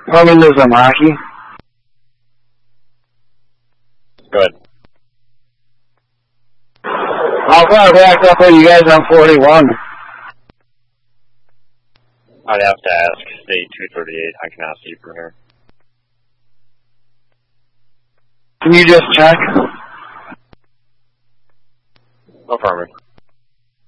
Harlan is Amaki. Good. I'll fire back up with you guys on 41. I'd have to ask State 238. I cannot see from here. Can you just check? Affirmative.